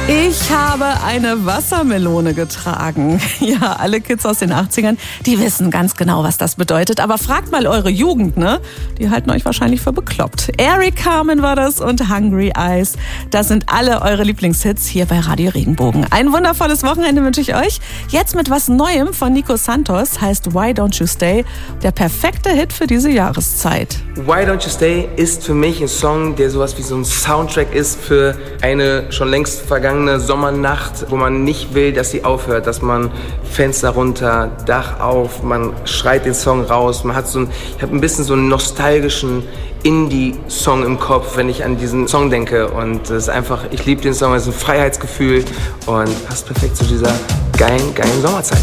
Ich habe eine Wassermelone getragen. Ja, alle Kids aus den 80ern, die wissen ganz genau, was das bedeutet. Aber fragt mal eure Jugend, ne? Die halten euch wahrscheinlich für bekloppt. Eric Carmen war das und Hungry Eyes. Das sind alle eure Lieblingshits hier bei Radio Regenbogen. Ein wundervolles Wochenende wünsche ich euch. Jetzt mit was Neuem von Nico Santos, heißt Why Don't You Stay. Der perfekte Hit für diese Jahreszeit. Why Don't You Stay ist für mich ein Song, der sowas wie so ein Soundtrack ist für eine schon längst vergangene Sommernacht, wo man nicht will, dass sie aufhört, dass man Fenster runter, Dach auf, man schreit den Song raus, man hat ich habe ein bisschen so einen nostalgischen Indie-Song im Kopf, wenn ich an diesen Song denke, und das ist einfach, ich liebe den Song, es ist ein Freiheitsgefühl und passt perfekt zu dieser geilen Sommerzeit.